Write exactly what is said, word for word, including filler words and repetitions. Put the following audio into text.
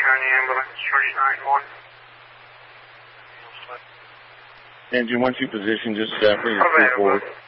County Ambulance, three nine one. Engine, once you position, just uh, bring it forward.